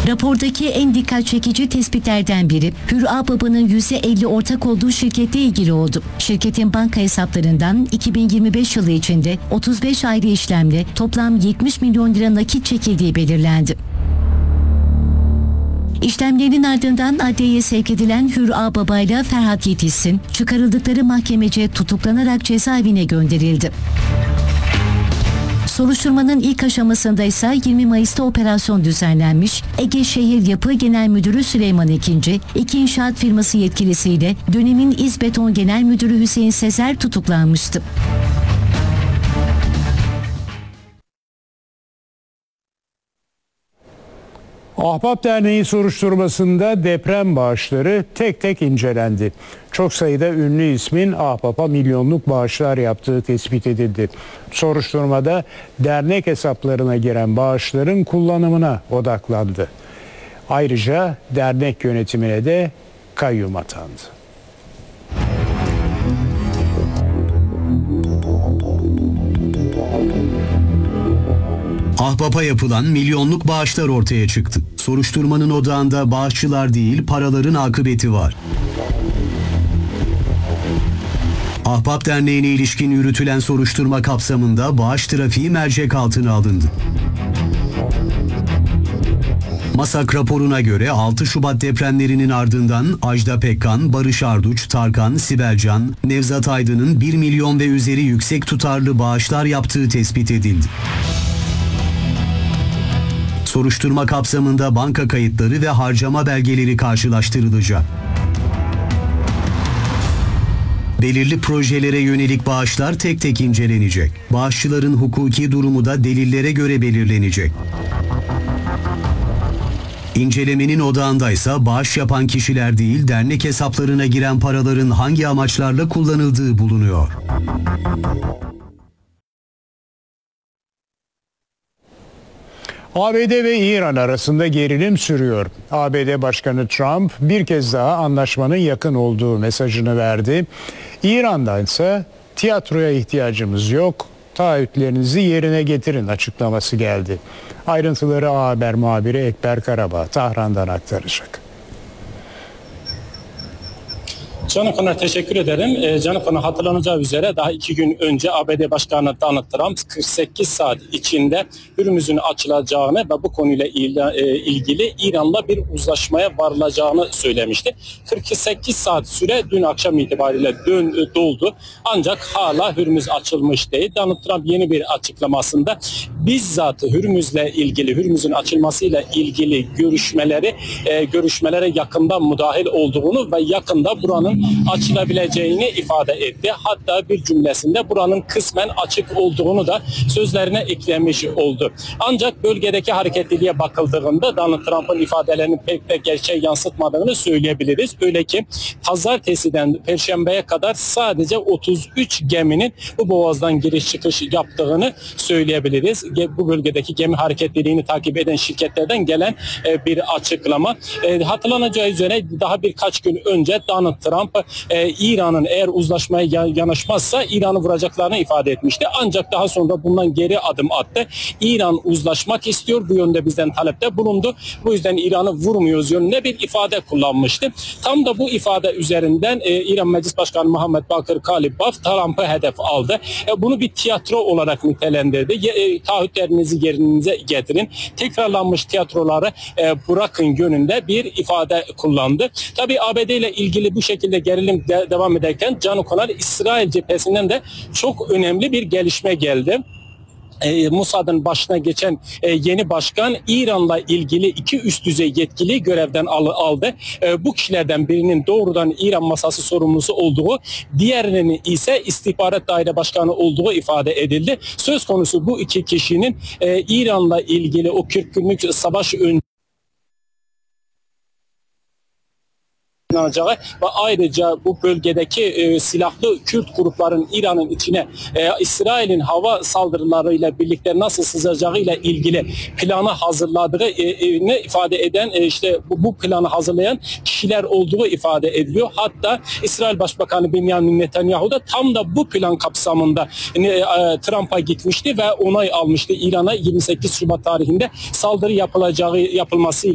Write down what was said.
Rapordaki en dikkat çekici tespitlerden biri Hür Ağbaba'nın %50 ortak olduğu şirketle ilgili oldu. Şirketin banka hesaplarından 2025 yılı içinde 35 ayrı işlemle toplam 70 milyon lira nakit çekildiği belirlendi. İşlemlerin ardından adliyeye sevk edilen Hür Ağbaba ile Ferhat Yetişsin çıkarıldıkları mahkemece tutuklanarak cezaevine gönderildi. Soruşturmanın ilk aşamasında ise 20 Mayıs'ta operasyon düzenlenmiş, Ege Şehir Yapı Genel Müdürü Süleyman Ekinci, iki inşaat firması yetkilisiyle dönemin İzbeton Genel Müdürü Hüseyin Sezer tutuklanmıştı. Ahbap Derneği soruşturmasında deprem bağışları tek tek incelendi. Çok sayıda ünlü ismin Ahbap'a milyonluk bağışlar yaptığı tespit edildi. Soruşturmada dernek hesaplarına giren bağışların kullanımına odaklandı. Ayrıca dernek yönetimine de kayyum atandı. Ahbap'a yapılan milyonluk bağışlar ortaya çıktı. Soruşturmanın odağında bağışçılar değil, paraların akıbeti var. Ahbap Derneği'ne ilişkin yürütülen soruşturma kapsamında bağış trafiği mercek altına alındı. MASAK raporuna göre 6 Şubat depremlerinin ardından Ajda Pekkan, Barış Arduç, Tarkan, Sibel Can, Nevzat Aydın'ın 1 milyon ve üzeri yüksek tutarlı bağışlar yaptığı tespit edildi. Soruşturma kapsamında banka kayıtları ve harcama belgeleri karşılaştırılacak. Belirli projelere yönelik bağışlar tek tek incelenecek. Bağışçıların hukuki durumu da delillere göre belirlenecek. İncelemenin odağındaysa bağış yapan kişiler değil, dernek hesaplarına giren paraların hangi amaçlarla kullanıldığı bulunuyor. ABD ve İran arasında gerilim sürüyor. ABD Başkanı Trump bir kez daha anlaşmanın yakın olduğu mesajını verdi. İran'dan ise tiyatroya ihtiyacımız yok, taahhütlerinizi yerine getirin açıklaması geldi. Ayrıntıları A Haber muhabiri Ekber Karabağ Tahran'dan aktaracak. Canım Kon'a teşekkür ederim. Canım Kon'a hatırlanacağı üzere daha 2 gün önce ABD Başkanı Donald Trump 48 saat içinde Hürmüz'ün açılacağını ve bu konuyla ilgili İran'la bir uzlaşmaya varılacağını söylemişti. 48 saat süre dün akşam itibariyle doldu. Ancak hala Hürmüz açılmış değil. Donald Trump yeni bir açıklamasında bizzat Hürmüz'ün açılmasıyla ilgili görüşmelere yakından müdahil olduğunu ve yakında buranın açılabileceğini ifade etti. Hatta bir cümlesinde buranın kısmen açık olduğunu da sözlerine eklemiş oldu. Ancak bölgedeki hareketliliğe bakıldığında Donald Trump'ın ifadelerinin pek de gerçeği yansıtmadığını söyleyebiliriz. Öyle ki pazartesiden perşembeye kadar sadece 33 geminin bu boğazdan giriş çıkış yaptığını söyleyebiliriz. Bu bölgedeki gemi hareketliliğini takip eden şirketlerden gelen bir açıklama. Hatırlanacağı üzere daha birkaç gün önce Donald Trump İran'ın eğer uzlaşmaya yanaşmazsa İran'ı vuracaklarını ifade etmişti. Ancak daha sonra bundan geri adım attı. İran uzlaşmak istiyor. Bu yönde bizden talepte bulundu. Bu yüzden İran'ı vurmuyoruz yönünde bir ifade kullanmıştı. Tam da bu ifade üzerinden İran Meclis Başkanı Muhammed Bakır Kalibaf Trump'ı hedef aldı. Bunu bir tiyatro olarak nitelendirdi. Taahhütlerinizi yerinize getirin. Tekrarlanmış tiyatroları bırakın yönünde bir ifade kullandı. Tabii ABD ile ilgili bu şekilde gerilim devam ederken Can Okan'a İsrail cephesinden de çok önemli bir gelişme geldi. Mossad'ın başına geçen yeni başkan İran'la ilgili 2 üst düzey yetkili görevden aldı. Bu kişilerden birinin doğrudan İran masası sorumlusu olduğu, diğerinin ise istihbarat daire başkanı olduğu ifade edildi. Söz konusu bu 2 kişinin İran'la ilgili o 40 günlük savaş önce ve ayrıca bu bölgedeki silahlı Kürt grupların İran'ın içine İsrail'in hava saldırılarıyla birlikte nasıl sızacağıyla ilgili planı hazırladığını ifade eden bu planı hazırlayan kişiler olduğu ifade ediliyor. Hatta İsrail Başbakanı Benjamin Netanyahu da tam da bu plan kapsamında Trump'a gitmişti ve onay almıştı İran'a 28 Şubat tarihinde saldırı yapılmasıyla